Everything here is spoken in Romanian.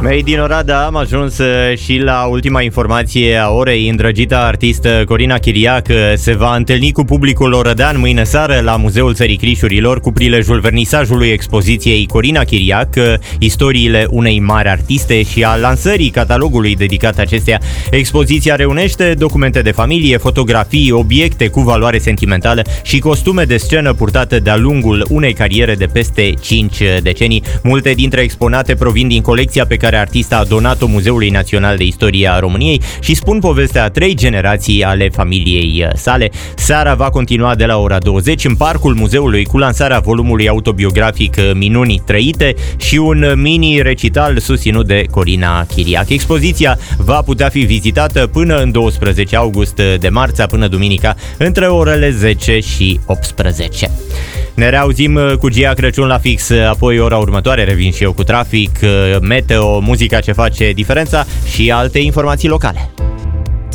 Mei din Oradea, am ajuns și la ultima informație a orei. Îndrăgita artistă Corina Chiriac se va întâlni cu publicul orădean mâine seară la Muzeul Țării Crișurilor cu prilejul vernisajului expoziției Corina Chiriac, istoriile unei mari artiste și a lansării catalogului dedicat acesteia. Expoziția reunește documente de familie, fotografii, obiecte cu valoare sentimentală și costume de scenă purtate de-a lungul unei cariere de peste 5 decenii. Multe dintre exponate provin din colecția pe care artista a donat-o Muzeului Național de Istorie a României și spun povestea a 3 generații ale familiei sale. Seara va continua de la ora 20 în parcul muzeului cu lansarea volumului autobiografic Minuni trăite și un mini-recital susținut de Corina Chiriac. Expoziția va putea fi vizitată până în 12 august, de marțea până duminica, între orele 10 și 18. Ne reauzim cu Gia Crăciun la fix, apoi ora următoare revin și eu cu trafic, meteo, muzica ce face diferența și alte informații locale.